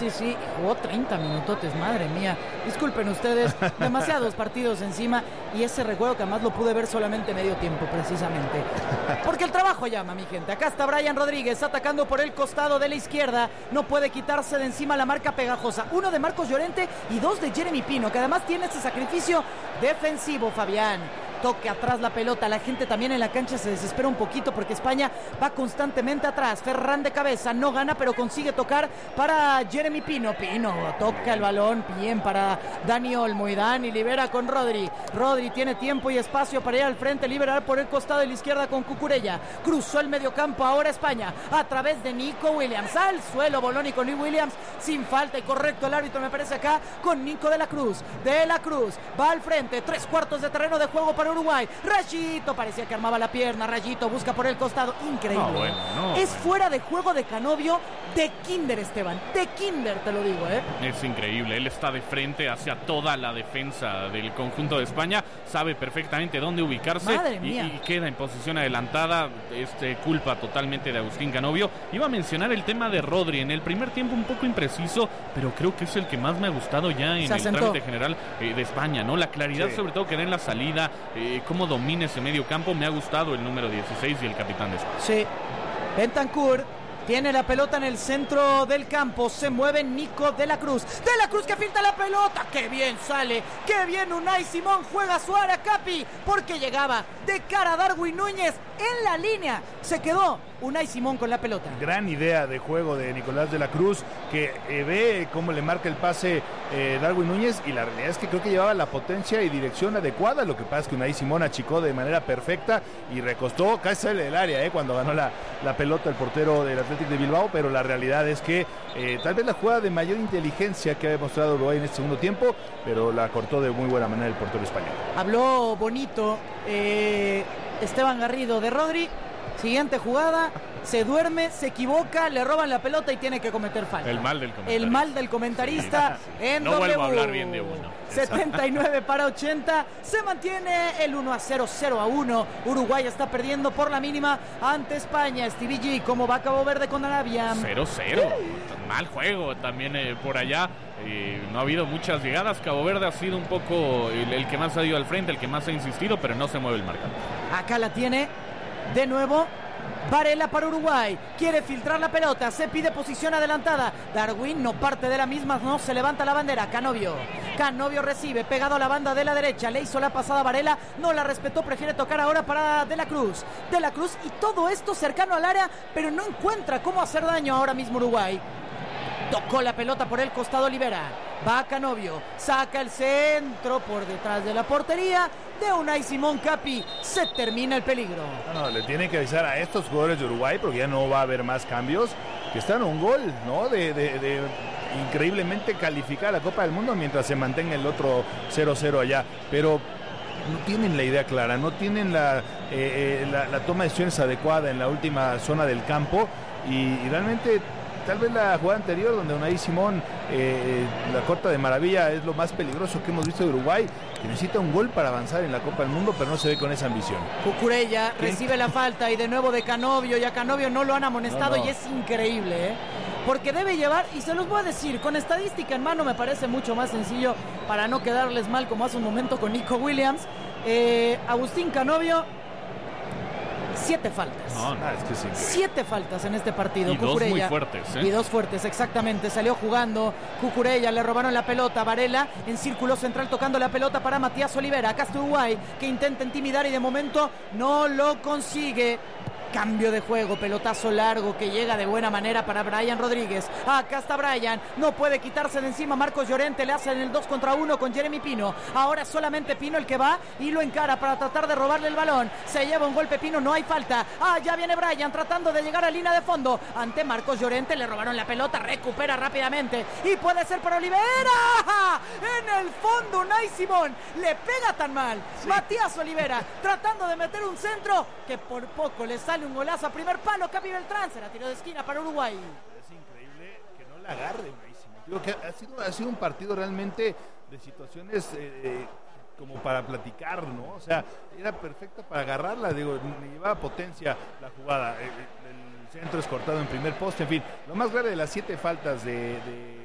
sí, jugó 30 minutotes, madre mía. Disculpen ustedes, demasiados partidos encima y ese recuerdo que además lo pude ver solamente medio tiempo, precisamente. Porque el trabajo llama, mi gente. Acá está Brian Rodríguez atacando por el costado de la izquierda. No puede quitarse de encima la marca pegajosa. 1 de Marcos Llorente y 2 de Jeremy Pino, que además tiene ese sacrificio defensivo, Fabián. Toque atrás la pelota, la gente también en la cancha se desespera un poquito porque España va constantemente atrás. Ferran de cabeza, no gana pero consigue tocar para Jeremy Pino. Pino toca el balón, bien para Dani Olmo y Dani libera con Rodri. Rodri tiene tiempo y espacio para ir al frente, liberar por el costado de la izquierda con Cucurella. Cruzó el mediocampo ahora España a través de Nico Williams. Al suelo Boloni con Nico Williams sin falta y correcto el árbitro me parece acá con Nico de la Cruz. De la Cruz va al frente, 3/4 de terreno de juego para Uruguay. Rayito parecía que armaba la pierna. Rayito busca por el costado. Increíble. Es fuera de juego de Canovio de kinder, Esteban. De kinder, te lo digo, Es increíble. Él está de frente hacia toda la defensa del conjunto de España. Sabe perfectamente dónde ubicarse. Madre mía. Y queda en posición adelantada. Culpa totalmente de Agustín Canovio. Iba a mencionar el tema de Rodri. En el primer tiempo un poco impreciso, pero creo que es el que más me ha gustado ya en el trámite general de España, ¿no? La claridad, sobre todo que da en la salida, cómo domina ese medio campo. Me ha gustado el número 16 y el capitán de España. Sí, Bentancur tiene la pelota en el centro del campo. Se mueve Nico de la Cruz. De la Cruz que filtra la pelota. ¡Qué bien sale! ¡Qué bien Unai Simón! Juega su área, Capi, porque llegaba de cara a Darwin Núñez en la línea. Se quedó Unai Simón con la pelota. Gran idea de juego de Nicolás de la Cruz, que ve cómo le marca el pase Darwin Núñez, y la realidad es que creo que llevaba la potencia y dirección adecuada. Lo que pasa es que Unai Simón achicó de manera perfecta y recostó, casi sale del área cuando ganó la pelota el portero del Athletic de Bilbao, pero la realidad es que tal vez la jugada de mayor inteligencia que ha demostrado Uruguay en este segundo tiempo, pero la cortó de muy buena manera el portero español. Habló bonito Esteban Garrido de Rodri. Siguiente jugada, se duerme, se equivoca, le roban la pelota y tiene que cometer falta. El mal del comentarista. El mal del comentarista en no W. vuelvo a hablar bien de uno. 79 para 80, se mantiene el 1-0, 0-1. Uruguay está perdiendo por la mínima ante España. Stevie G, ¿cómo va Cabo Verde con Arabia? 0-0, mal juego también por allá. No ha habido muchas llegadas. Cabo Verde ha sido un poco el que más ha ido al frente, el que más ha insistido, pero no se mueve el marcador. Acá la tiene de nuevo Varela para Uruguay, quiere filtrar la pelota, se pide posición adelantada. Darwin no parte de la misma, no se levanta la bandera. Canovio recibe, pegado a la banda de la derecha, le hizo la pasada a Varela, no la respetó, prefiere tocar ahora para De la Cruz, y todo esto cercano al área, pero no encuentra cómo hacer daño ahora mismo Uruguay. Tocó la pelota por el costado, libera, va Canovio, saca el centro por detrás de la portería de Unai Simón. Capi, se termina el peligro. No, le tienen que avisar a estos jugadores de Uruguay, porque ya no va a haber más cambios, que están a un gol, ¿no? De increíblemente calificar a la Copa del Mundo mientras se mantenga el otro 0-0 allá, pero no tienen la idea clara, no tienen la toma de decisiones adecuada en la última zona del campo, y realmente tal vez la jugada anterior donde Unai Simón la corta de maravilla es lo más peligroso que hemos visto de Uruguay, que necesita un gol para avanzar en la Copa del Mundo, pero no se ve con esa ambición. Cucurella recibe la falta y de nuevo de Canovio, y a Canovio no lo han amonestado. Y es increíble, porque debe llevar, y se los voy a decir, con estadística en mano me parece mucho más sencillo para no quedarles mal como hace un momento con Nico Williams. Agustín Canovio, 7 faltas. Es que sí. 7 faltas en este partido. Y Cucurella, 2 muy fuertes. Y 2 fuertes, exactamente. Salió jugando Cucurella, le robaron la pelota. Varela en círculo central tocando la pelota para Matías Olivera. Acá está Uruguay, que intenta intimidar y de momento no lo consigue. Cambio de juego, pelotazo largo que llega de buena manera para Brian Rodríguez. Acá está Brian, no puede quitarse de encima Marcos Llorente, le hacen el 2 contra 1 con Jeremy Pino. Ahora solamente Pino el que va y lo encara para tratar de robarle el balón. Se lleva un golpe Pino, no hay falta. Ya viene Brian tratando de llegar a línea de fondo ante Marcos Llorente, le robaron la pelota, recupera rápidamente y puede ser para Olivera. En el fondo Unai Simón le pega tan mal. Matías Olivera tratando de meter un centro que por poco le sale un golazo a primer palo. Capi Beltrán, será tiro de esquina para Uruguay. Es increíble que no la agarre Unai Simón. Digo que ha sido un partido realmente de situaciones como para platicar, ¿no? O sea, era perfecta para agarrarla, digo, llevaba potencia la jugada. El centro es cortado en primer poste, en fin. Lo más grave de las 7 faltas de